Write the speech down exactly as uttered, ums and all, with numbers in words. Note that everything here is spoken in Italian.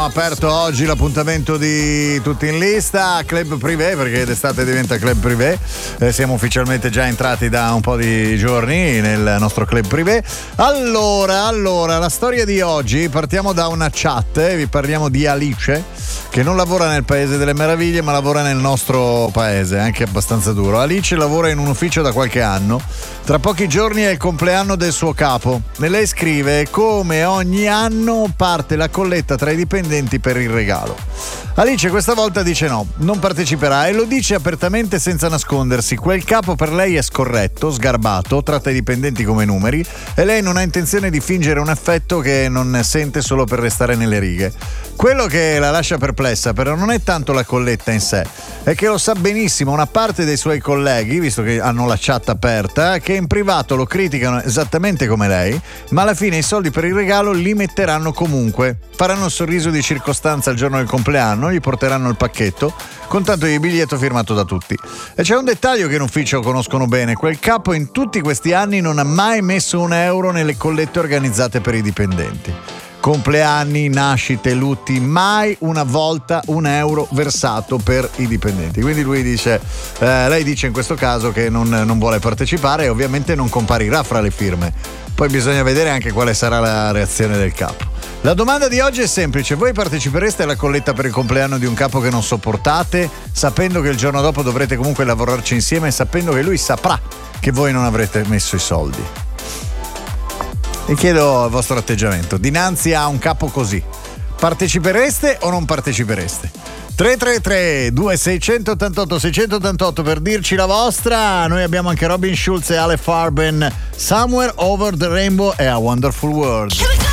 Aperto oggi l'appuntamento di Tutti in Lista, Club Privé, perché d'estate diventa Club Privé. Eh, siamo ufficialmente già entrati da un po' di giorni nel nostro Club Privé. Allora, allora, la storia di oggi, partiamo da una chat e vi parliamo di Alice, che non lavora nel Paese delle Meraviglie, ma lavora nel nostro paese, anche abbastanza duro. Alice lavora in un ufficio da qualche anno. Tra pochi giorni è il compleanno del suo capo e lei scrive: come ogni anno parte la colletta tra i dipendenti per il regalo. Alice questa volta dice no, non parteciperà, e lo dice apertamente senza nascondersi. Quel capo per lei è scorretto, sgarbato, tratta i dipendenti come numeri e lei non ha intenzione di fingere un affetto che non sente solo per restare nelle righe. Quello che la lascia perplessa però non è tanto la colletta in sé, è che lo sa benissimo una parte dei suoi colleghi, visto che hanno la chat aperta, che in privato lo criticano esattamente come lei, ma alla fine i soldi per il regalo li metteranno comunque. Faranno il sorriso di circostanza il giorno del compleanno, gli porteranno il pacchetto con tanto di biglietto firmato da tutti. E c'è un dettaglio che in ufficio conoscono bene: quel capo in tutti questi anni non ha mai messo un euro nelle collette organizzate per i dipendenti. Compleanni, nascite, lutti, mai una volta un euro versato per i dipendenti. Quindi lui dice, eh, lei dice in questo caso che non, non vuole partecipare e ovviamente non comparirà fra le firme. Poi bisogna vedere anche quale sarà la reazione del capo. La domanda di oggi è semplice: voi partecipereste alla colletta per il compleanno di un capo che non sopportate, sapendo che il giorno dopo dovrete comunque lavorarci insieme e sapendo che lui saprà che voi non avrete messo i soldi? E chiedo il vostro atteggiamento dinanzi a un capo così. Partecipereste o non partecipereste? tre tre tre due sei otto otto sei otto otto per dirci la vostra. Noi abbiamo anche Robin Schulz e Ale Farben, Somewhere Over the Rainbow e A Wonderful World.